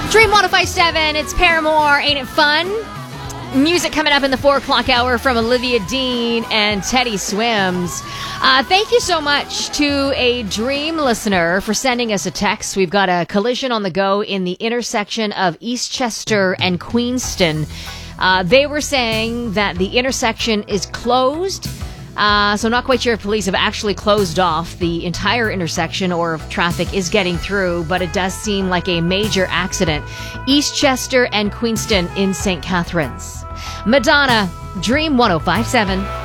Dream 1057, it's Paramore, Ain't It Fun? Music coming up in the 4 o'clock hour from Olivia Dean and Teddy Swims. Thank you so much to a Dream listener for sending us a text. We've got a collision on the go in the intersection of Eastchester and Queenston. They were saying that the intersection is closed. So I'm not quite sure if police have actually closed off the entire intersection or if traffic is getting through, but it does seem like a major accident. Eastchester and Queenston in St. Catharines. Madonna, Dream 1057.